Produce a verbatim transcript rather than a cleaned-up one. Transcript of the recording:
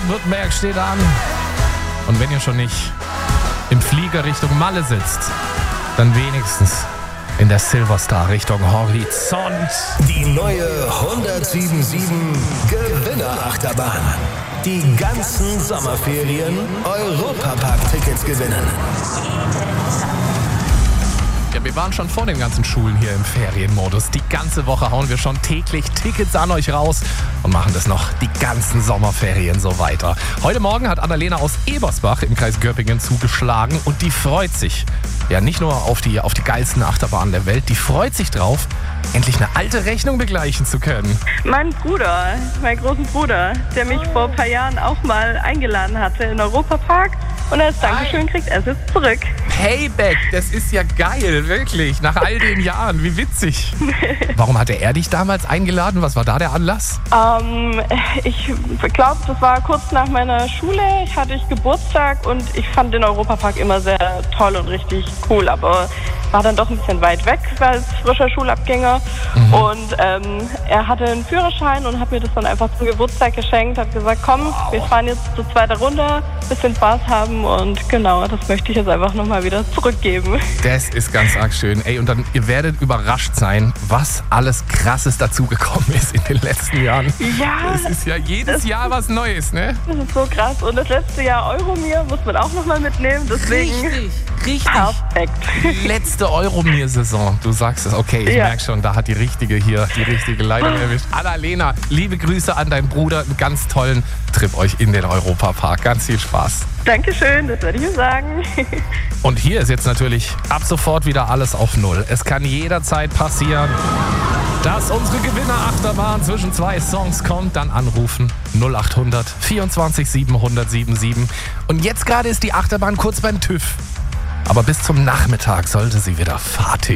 Baden-Württemberg steht an. Und wenn ihr schon nicht im Flieger Richtung Malle sitzt, dann wenigstens in der Silverstar Richtung Horizont. Die neue hundertsieben sieben Gewinnerachterbahn. Die ganzen Sommerferien Europapark-Tickets gewinnen. Ja, wir waren schon vor den ganzen Schulen hier im Ferienmodus. Die ganze Woche hauen wir schon täglich Tickets an euch raus und machen das noch die ganzen Sommerferien so weiter. Heute Morgen hat Annalena aus Ebersbach im Kreis Göppingen zugeschlagen und die freut sich ja nicht nur auf die, auf die geilsten Achterbahnen der Welt, die freut sich drauf, endlich eine alte Rechnung begleichen zu können. Mein Bruder, mein großen Bruder, der mich vor ein paar Jahren auch mal eingeladen hatte in den Europapark. Und als Dankeschön kriegt er es jetzt zurück. Payback, das ist ja geil, wirklich. Nach all den Jahren, wie witzig. Warum hatte er dich damals eingeladen? Was war da der Anlass? Ähm, ich glaube, das war kurz nach meiner Schule. Ich hatte ich Geburtstag und ich fand den Europapark immer sehr toll und richtig cool. Aber war dann doch ein bisschen weit weg als frischer Schulabgänger. Mhm. Und ähm, er hatte einen Führerschein und hat mir das dann einfach zum Geburtstag geschenkt. Hat gesagt, komm, wow. Wir fahren jetzt zur zweiten Runde, bisschen Spaß haben. Und genau, das möchte ich jetzt einfach nochmal wieder zurückgeben. Das ist ganz arg schön. Ey, und dann, ihr werdet überrascht sein, was alles Krasses dazugekommen ist in den letzten Jahren. Ja. Es ist ja jedes Jahr was Neues, ne? Das ist so krass. Und das letzte Jahr Euromir muss man auch nochmal mitnehmen. Deswegen richtig, richtig. Perfekt. Letzte Euromir-Saison. Du sagst es. Okay, ich ja. merke schon, da hat die richtige hier, die richtige Leitung erwischt. Annalena, liebe Grüße an deinen Bruder. Einen ganz tollen Trip euch in den Europapark. Ganz viel Spaß. Dankeschön, das werde ich ihm sagen. Und hier ist jetzt natürlich ab sofort wieder alles auf Null. Es kann jederzeit passieren, dass unsere Gewinnerachterbahn zwischen zwei Songs kommt. Dann anrufen null acht hundert vierundzwanzig siebenhundert siebenundsiebzig. Und jetzt gerade ist die Achterbahn kurz beim TÜV. Aber bis zum Nachmittag sollte sie wieder fahrtüchtig